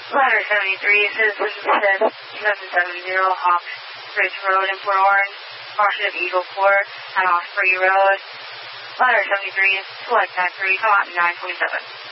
Ladder 73 says this is 2770 Hawks Ridge Road in Port Orange. Caution of Eagle Port and Osprey Road. Ladder 73, select that 3, come out 927.